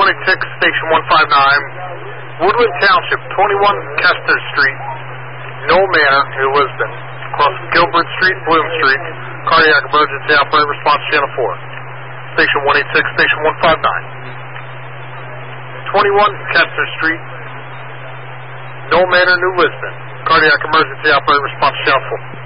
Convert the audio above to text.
Station 159, Woodland Township, 21 Kester Street, Knoll Manor, New Lisbon. Across Gilbert Street, Bloom Street, cardiac emergency operator, response channel 4. Station 186, Station 159. 21 Kester Street, Knoll Manor, New Lisbon. Cardiac emergency operator, response channel 4.